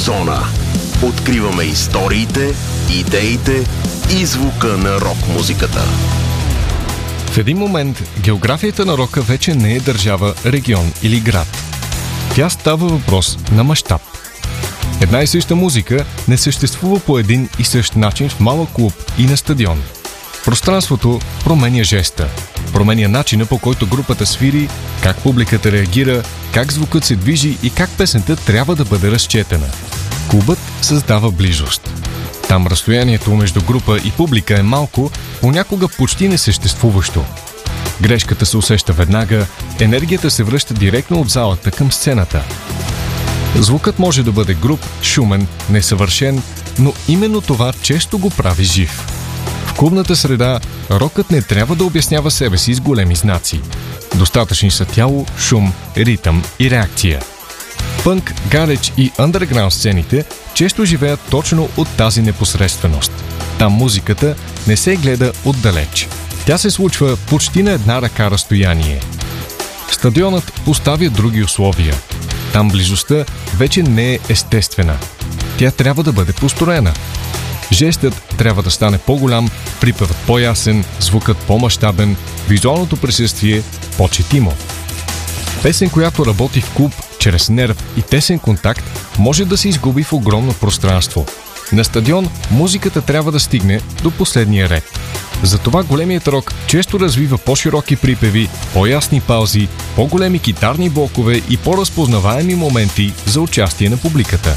Зона. Откриваме историите, идеите и звука на рок-музиката. В един момент географията на рока вече не е държава, регион или град. Тя става въпрос на мащаб. Една и съща музика не съществува по един и същ начин в малък клуб и на стадион. Пространството променя жеста, променя начина, по който групата свири, как публиката реагира, как звукът се движи и как песента трябва да бъде разчетена. Клубът създава близост. Там разстоянието между група и публика е малко, понякога почти несъществуващо. Грешката се усеща веднага, енергията се връща директно от залата към сцената. Звукът може да бъде груб, шумен, несъвършен, но именно това често го прави жив. В клубната среда рокът не трябва да обяснява себе си с големи знаци. Достатъчни са тяло, шум, ритъм и реакция. Пънк, гаредж и андерграунд сцените често живеят точно от тази непосредственост. Там музиката не се гледа отдалеч. Тя се случва почти на една ръка разстояние. Стадионът поставя други условия. Там близостта вече не е естествена. Тя трябва да бъде построена. Жестът трябва да стане по-голям, припевът по-ясен, звукът по-мащабен, визуалното присъствие по-четимо. Песен, която работи в клуб чрез нерв и тесен контакт, може да се изгуби в огромно пространство. На стадион музиката трябва да стигне до последния ред. Затова големият рок често развива по-широки припеви, по-ясни паузи, по-големи китарни блокове и по-разпознаваеми моменти за участие на публиката.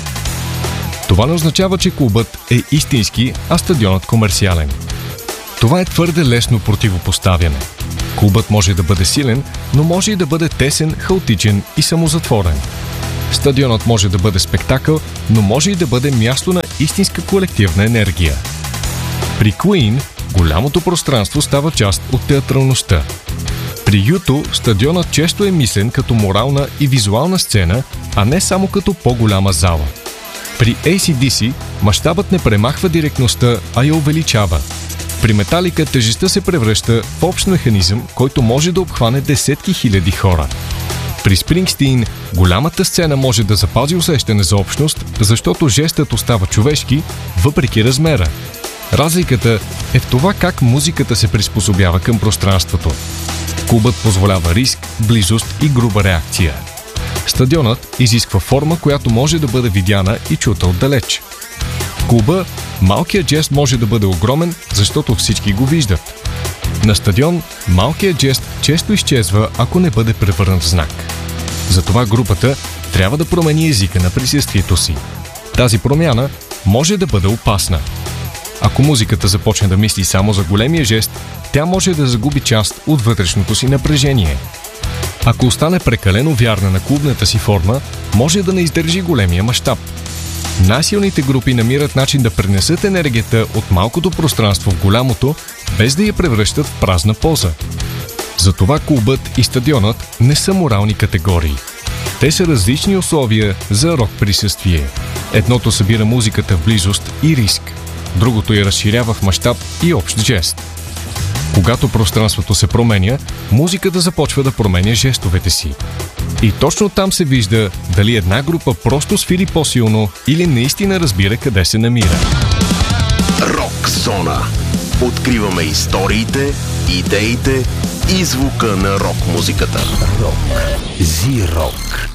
Това не означава, че клубът е истински, а стадионът комерциален. Това е твърде лесно противопоставяне. Клубът може да бъде силен, но може и да бъде тесен, хаотичен и самозатворен. Стадионът може да бъде спектакъл, но може и да бъде място на истинска колективна енергия. При Queen голямото пространство става част от театралността. При U2 стадионът често е мислен като морална и визуална сцена, а не само като по-голяма зала. При AC/DC мащабът не премахва директността, а я увеличава. При Металика тежестта се превръща в общ механизъм, който може да обхване десетки хиляди хора. При Спрингстин голямата сцена може да запази усещане за общност, защото жестът остава човешки, въпреки размера. Разликата е в това как музиката се приспособява към пространството. Клубът позволява риск, близост и груба реакция. Стадионът изисква форма, която може да бъде видяна и чута отдалеч. В клуба малкият жест може да бъде огромен, защото всички го виждат. На стадион малкият жест често изчезва, ако не бъде превърнат в знак. Затова групата трябва да промени езика на присъствието си. Тази промяна може да бъде опасна. Ако музиката започне да мисли само за големия жест, тя може да загуби част от вътрешното си напрежение. Ако остане прекалено вярна на клубната си форма, може да не издържи големия мащаб. Най-силните групи намират начин да пренесат енергията от малкото пространство в голямото, без да я превръщат в празна поза. Затова клубът и стадионът не са морални категории. Те са различни условия за рок присъствие. Едното събира музиката в близост и риск, другото я разширява в мащаб и общ жест. Когато пространството се променя, музиката започва да променя жестовете си. И точно там се вижда дали една група просто свири по-силно или наистина разбира къде се намира. Рок Зона. Откриваме историите, идеите и звука на рок-музиката. Рок. Зи-рок.